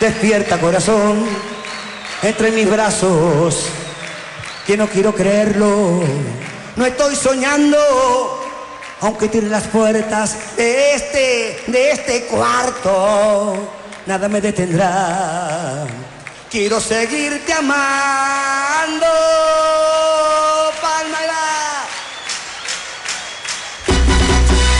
Despierta, corazón, entre mis brazos, que no quiero creerlo. No estoy soñando, aunque tire las puertas de este cuarto, nada me detendrá. Quiero seguirte amando.